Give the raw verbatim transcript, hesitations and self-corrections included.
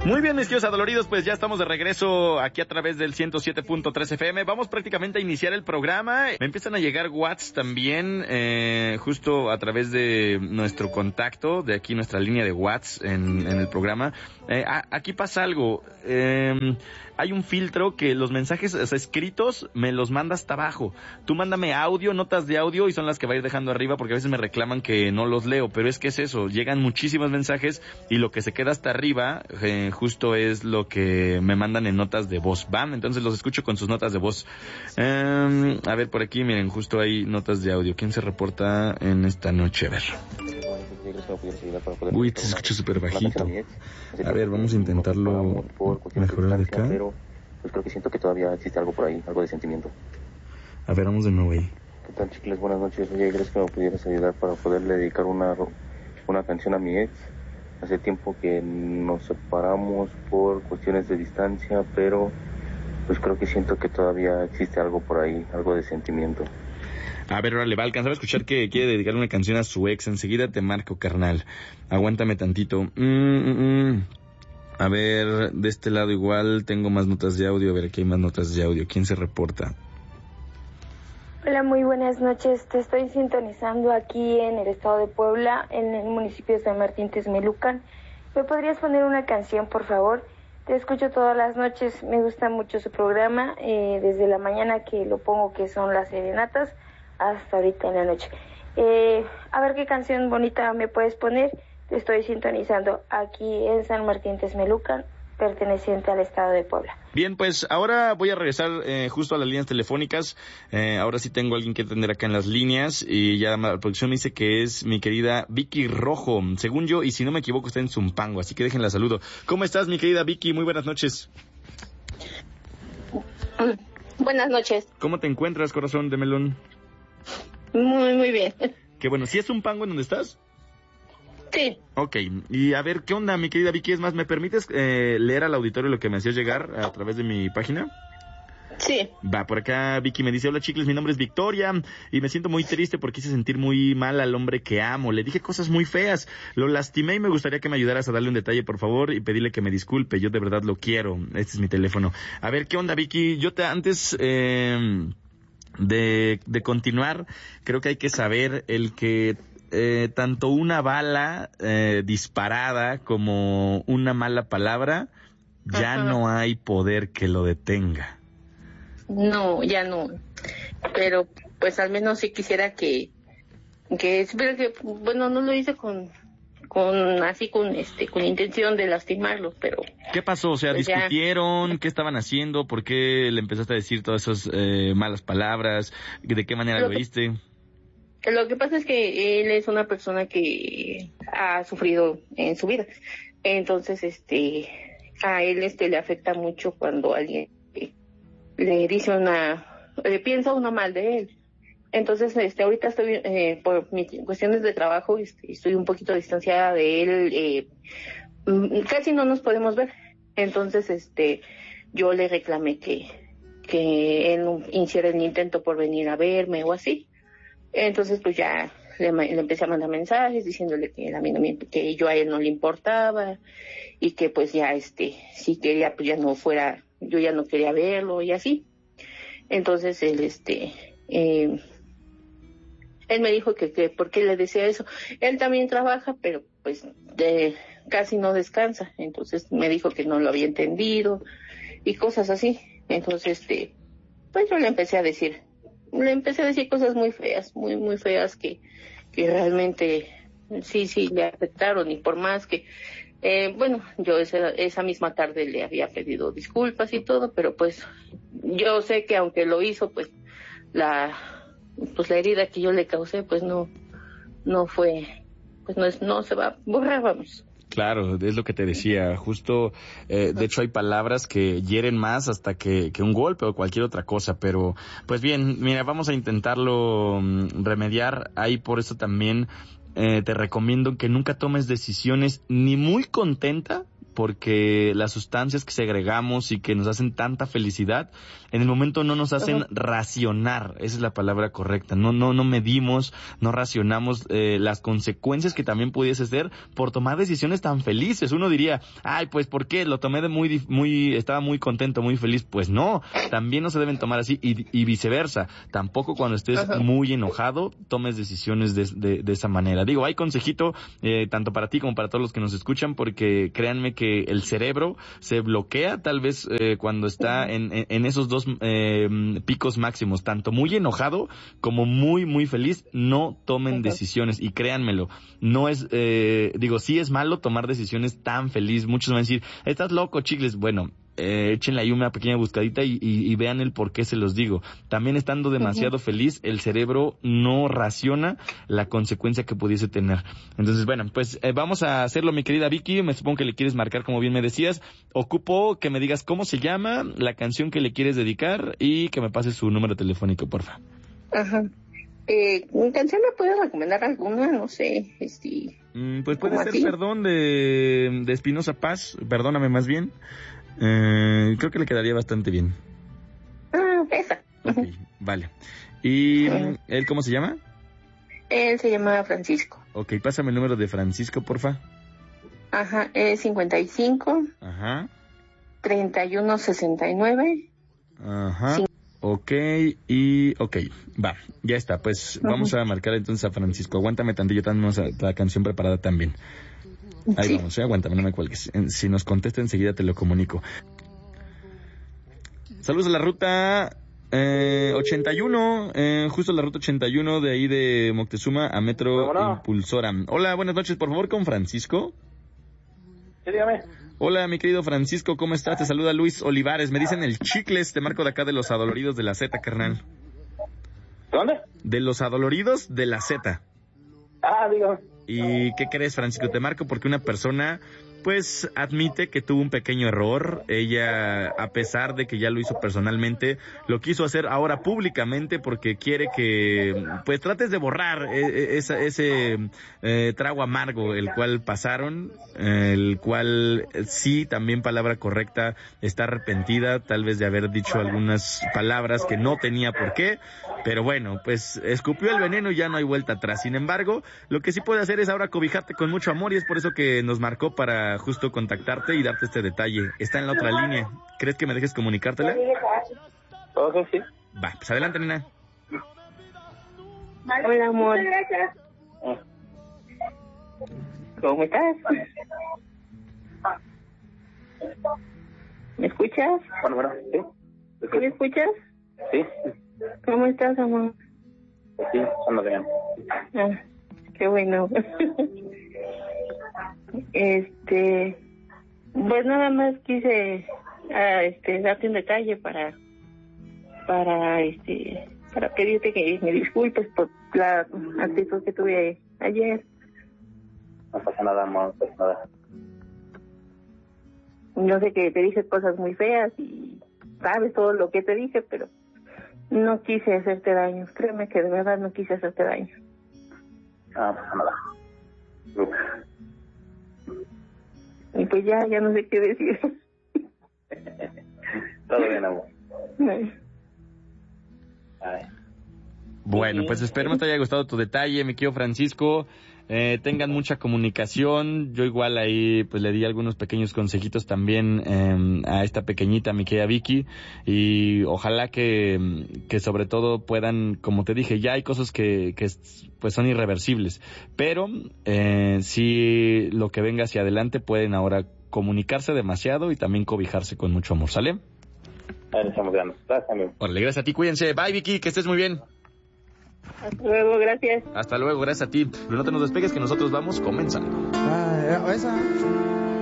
Muy bien, mis tíos adoloridos, pues ya estamos de regreso aquí a través del ciento siete punto tres F M. Vamos prácticamente a iniciar el programa. Me empiezan a llegar WhatsApp también, eh, justo a través de nuestro contacto, de aquí nuestra línea de WhatsApp en, en el programa. Eh, a, aquí pasa algo. Eh, hay un filtro que los mensajes o sea, escritos me los manda hasta abajo. Tú mándame audio, notas de audio, y son las que va a ir dejando arriba, porque a veces me reclaman que no los leo, pero es que es eso, llegan muchísimos mensajes y lo que se queda hasta arriba eh, justo es lo que me mandan en notas de voz. ¿Va? Entonces los escucho con sus notas de voz. Eh, a ver, por aquí, miren, justo hay notas de audio. ¿Quién se reporta en esta noche? A ver. Uy, te escucho súper bajito. A ver, vamos a intentarlo mejorar de acá. Pero pues creo que siento que todavía existe algo por ahí, algo de sentimiento. A ver, vamos de nuevo ahí. ¿Qué tal, chicles? Buenas noches. Oye, ¿crees que me pudieras ayudar para poderle dedicar una, una canción a mi ex? Hace tiempo que nos separamos por cuestiones de distancia, pero pues creo que siento que todavía existe algo por ahí, algo de sentimiento. A ver, ahora le va a alcanzar a escuchar que quiere dedicar una canción a su ex. Enseguida te marco, carnal. Aguántame tantito. Mm, mm, mm. A ver, de este lado igual tengo más notas de audio. A ver, aquí hay más notas de audio. ¿Quién se reporta? Hola, muy buenas noches. Te estoy sintonizando aquí en el estado de Puebla, en el municipio de San Martín Texmelucan. ¿Me podrías poner una canción, por favor? Te escucho todas las noches. Me gusta mucho su programa, eh, desde la mañana que lo pongo, que son las serenatas, hasta ahorita en la noche. Eh, a ver qué canción bonita me puedes poner. Te estoy sintonizando aquí en San Martín Texmelucan, perteneciente al estado de Puebla. Bien, pues ahora voy a regresar eh, justo a las líneas telefónicas. Eh, ahora sí tengo a alguien que atender acá en las líneas, y ya la producción me dice que es mi querida Vicky Rojo, según yo, y si no me equivoco está en Zumpango, así que déjenla saludo. ¿Cómo estás, mi querida Vicky? Muy buenas noches. Buenas noches. ¿Cómo te encuentras, corazón de melón? Muy, muy bien. Qué bueno. ¿Sí es Zumpango en donde estás? Sí. Ok, y a ver, ¿qué onda, mi querida Vicky? Es más, ¿me permites eh, leer al auditorio lo que me hacías llegar a través de mi página? Sí. Va, por acá Vicky me dice: hola, chicles, mi nombre es Victoria y me siento muy triste porque hice sentir muy mal al hombre que amo. Le dije cosas muy feas, lo lastimé y me gustaría que me ayudaras a darle un detalle, por favor, y pedirle que me disculpe. Yo de verdad lo quiero. Este es mi teléfono. A ver, ¿qué onda, Vicky? Yo te antes... Eh, de, de continuar, creo que hay que saber el que eh, tanto una bala eh, disparada como una mala palabra, ya Ajá. no hay poder que lo detenga. No, ya no. Pero pues al menos sí quisiera que, que, pero que bueno, no lo hice con, con así con este, con intención de lastimarlo, pero. ¿Qué pasó? O sea, pues ¿discutieron? Ya. ¿Qué estaban haciendo? ¿Por qué le empezaste a decir todas esas eh, malas palabras? ¿De qué manera lo, lo viste? Lo que pasa es que él es una persona que ha sufrido en su vida. Entonces, este, a él este le afecta mucho cuando alguien le dice una, le piensa una mal de él. Entonces, este, ahorita estoy, eh, por mis cuestiones de trabajo, este, estoy un poquito distanciada de él, eh, casi no nos podemos ver. Entonces, este, yo le reclamé que, que él hiciera el intento por venir a verme o así. Entonces, pues ya le, le empecé a mandar mensajes diciéndole que a mí no me, que yo a él no le importaba y que pues ya, este, si quería, pues ya no fuera, yo ya no quería verlo y así. Entonces, él, este, eh, él me dijo que, que por qué le decía eso. Él también trabaja, pero pues de, casi no descansa. Entonces me dijo que no lo había entendido y cosas así. Entonces, este, pues yo le empecé a decir, le empecé a decir cosas muy feas, muy, muy feas que, que realmente sí, sí le afectaron. Y por más que, eh, bueno, yo esa, esa misma tarde le había pedido disculpas y todo, pero pues yo sé que aunque lo hizo, pues la, pues la herida que yo le causé, pues no, no fue, pues no es, no se va a borrar, vamos. Claro, es lo que te decía, justo, eh, de hecho hay palabras que hieren más hasta que, que un golpe o cualquier otra cosa, pero pues bien, mira, vamos a intentarlo um, remediar. Ahí por eso también eh, te recomiendo que nunca tomes decisiones ni muy contenta porque las sustancias que segregamos y que nos hacen tanta felicidad, en el momento no nos hacen uh-huh. racionar, esa es la palabra correcta, no no no medimos, no racionamos eh, las consecuencias que también pudiese ser por tomar decisiones tan felices. Uno diría, ay, pues ¿por qué? Lo tomé de muy, muy, estaba muy contento, muy feliz. Pues no, también no se deben tomar así y, y viceversa. Tampoco cuando estés uh-huh. muy enojado, tomes decisiones de, de, de esa manera. Digo, hay consejito, eh, tanto para ti como para todos los que nos escuchan, porque créanme que el cerebro se bloquea tal vez eh, cuando está en, en, en esos dos eh, picos máximos, tanto muy enojado como muy, muy feliz. No tomen uh-huh. decisiones y créanmelo, no es, eh, digo, sí es malo tomar decisiones tan feliz. Muchos van a decir, estás loco, chicles. Bueno, eh, échenle ahí una pequeña buscadita y, y, y vean el por qué se los digo. También estando demasiado uh-huh. feliz, el cerebro no raciona la consecuencia que pudiese tener. Entonces, bueno, pues eh, vamos a hacerlo, mi querida Vicky. Me supongo que le quieres marcar, como bien me decías. Ocupo que me digas cómo se llama, la canción que le quieres dedicar y que me pases su número telefónico, porfa. Ajá. Eh, ¿mi canción me puedes recomendar alguna? No sé, este... Mm, pues puede ser Perdón de, de Espinosa Paz, perdóname más bien. Eh, creo que le quedaría bastante bien. Ah, esa. Ok, uh-huh. vale. ¿Y uh-huh. él cómo se llama? Él se llama Francisco. Ok, pásame el número de Francisco, porfa. Ajá, es cincuenta y cinco. Ajá. treinta y uno sesenta y nueve. Ajá. Cin- Ok, y ok, va, ya está, pues uh-huh. vamos a marcar entonces a Francisco. Aguántame tantito, tenemos la canción preparada también. Ahí sí. vamos, ¿eh? Aguántame, no me cuelgues. Si nos contesta enseguida te lo comunico. Saludos a la ruta eh, ochenta y uno, eh, justo la ruta ochenta y uno de ahí de Moctezuma a Metro bueno. Impulsora. Hola, buenas noches, por favor, con Francisco. Sí, dígame. Hola, mi querido Francisco, ¿cómo estás? Te saluda Luis Olivares. Me dicen el Chicles, te marco de acá de los Adoloridos de la Z, carnal. ¿Dónde? De los Adoloridos de la Z. Ah, dígame. ¿Y qué crees, Francisco? Te marco porque una persona, pues, admite que tuvo un pequeño error. Ella, a pesar de que ya lo hizo personalmente, lo quiso hacer ahora públicamente porque quiere que, pues, trates de borrar ese, ese eh, trago amargo el cual pasaron, el cual, sí, también palabra correcta, está arrepentida tal vez de haber dicho algunas palabras que no tenía por qué, pero bueno, pues, escupió el veneno y ya no hay vuelta atrás. Sin embargo, lo que sí puede hacer es ahora cobijarte con mucho amor y es por eso que nos marcó para justo contactarte y darte este detalle. Está en la otra línea. ¿Crees que me dejes comunicártela? Ok, sí. Va, pues adelante, nena. Hola, amor. Muchas gracias. ¿Cómo estás? ¿Me escuchas? Bueno, bueno, sí. ¿Sí me escuchas? Sí. ¿Cómo estás, amor? Sí, ando bien. Ah, qué bueno. Este, pues nada más quise ah, este darte un detalle para para este para pedirte que me disculpes por la actitud que tuve ayer. No pasa nada, amor, no pasa nada. Yo sé que te dije cosas muy feas y sabes todo lo que te dije, pero no quise hacerte daño. Créeme que de verdad no quise hacerte daño. No, no pasa nada. Uf. Y pues ya, ya no sé qué decir. Todo bien, amor. Ay. Ay. Bueno, pues esperemos te haya gustado tu detalle, mi querido Francisco. Eh, tengan mucha comunicación. Yo igual ahí pues le di algunos pequeños consejitos también eh, a esta pequeñita, mi querida Vicky, y ojalá que, que sobre todo puedan, como te dije, ya hay cosas que, que pues son irreversibles, pero eh, sí lo que venga hacia adelante pueden ahora comunicarse demasiado y también cobijarse con mucho amor, ¿sale? Ahí estamos ganando. Gracias, amigo. Órale, gracias a ti, cuídense. Bye, Vicky, que estés muy bien. Hasta luego, gracias. Hasta luego, gracias a ti. Pero no te nos despegues que nosotros vamos comenzando. Ah, esa.